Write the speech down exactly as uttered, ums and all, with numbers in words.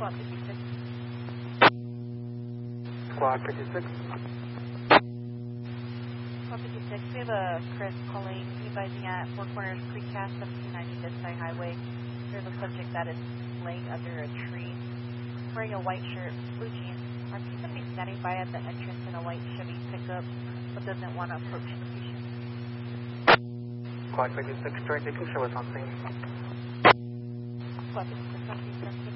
Squad fifty-six. Squad fifty-six. Squad fifty-six, we have a Chris calling, advising at Four Corners Precast, seventeen ninety Desai Highway. There's a subject that is laying under a tree, wearing a white shirt, blue jeans. Our he's going to be standing by at the entrance in a white Chevy pickup, but doesn't want to approach the patient. Squad fifty-six, joint taking show us on scene. Squad fifty-six, on scene.